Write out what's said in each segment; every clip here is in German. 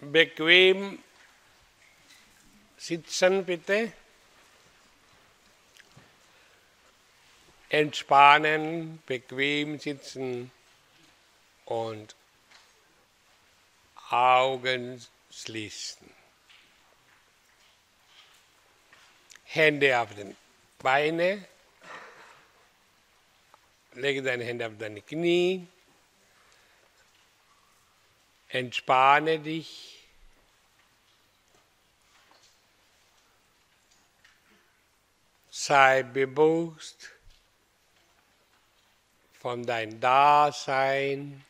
Bequem sitzen bitte. Entspannen, bequem sitzen und Augen schließen. Hände auf den Beine. Lege deine Hände auf deine Knie. Entspanne dich. Sei bewusst von deinem Dasein.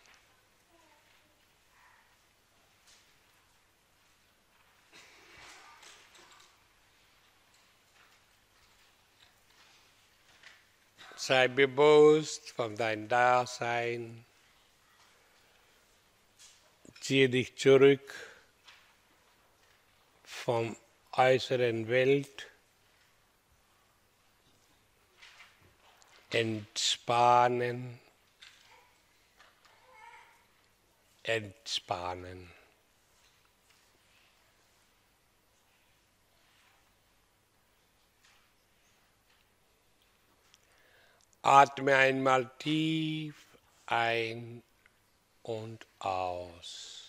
Sei bewusst von deinem Dasein. Ziehe dich zurück vom äußeren Welt. Entspannen. Entspannen. Atme einmal tief ein und aus.